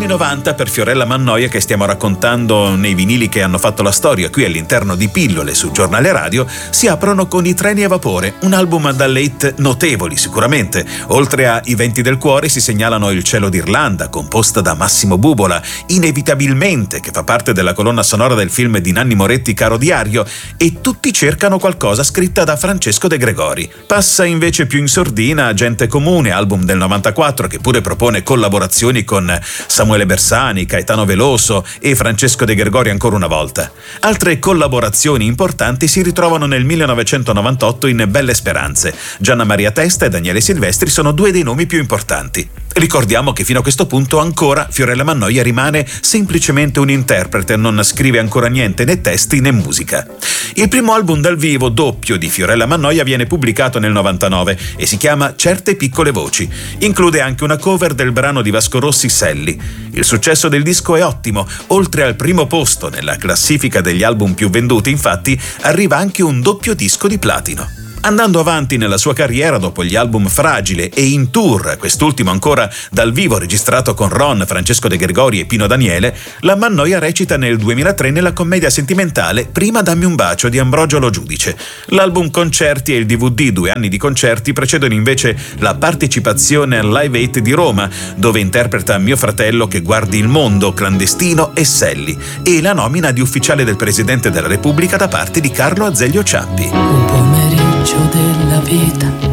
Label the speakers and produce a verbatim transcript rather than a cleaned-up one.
Speaker 1: novanta per Fiorella Mannoia, che stiamo raccontando nei vinili che hanno fatto la storia qui all'interno di Pillole su Giornale Radio, si aprono con I treni a vapore, un album dalle hit notevoli sicuramente. Oltre a I venti del cuore si segnalano Il cielo d'Irlanda, composta da Massimo Bubola, Inevitabilmente, che fa parte della colonna sonora del film di Nanni Moretti Caro Diario, e Tutti cercano qualcosa, scritta da Francesco De Gregori. Passa invece più in sordina Gente comune, album del novantaquattro, che pure propone collaborazioni con Samuele Bersani, Caetano Veloso e Francesco De Gregori ancora una volta. Altre collaborazioni importanti si ritrovano nel millenovecentonovantotto in Belle Speranze. Gianna Maria Testa e Daniele Silvestri sono due dei nomi più importanti. Ricordiamo che fino a questo punto ancora Fiorella Mannoia rimane semplicemente un interprete, non scrive ancora niente, né testi né musica. Il primo album dal vivo doppio di Fiorella Mannoia viene pubblicato nel novantanove e si chiama Certe piccole voci. Include anche una cover del brano di Vasco Rossi, Selli. Il successo del disco è ottimo, oltre al primo posto nella classifica degli album più venduti, infatti, arriva anche un doppio disco di platino. Andando avanti nella sua carriera, dopo gli album Fragile e In Tour, quest'ultimo ancora dal vivo registrato con Ron, Francesco De Gregori e Pino Daniele, la Mannoia recita nel duemilatré nella commedia sentimentale Prima dammi un bacio di Ambrogio Lo Giudice. L'album Concerti e il D V D Due anni di concerti precedono invece la partecipazione al Live Eight di Roma, dove interpreta Mio fratello che guardi il mondo, Clandestino e Selli, e la nomina di ufficiale del Presidente della Repubblica da parte di Carlo Azeglio Ciampi.
Speaker 2: Un pomeriggio della vita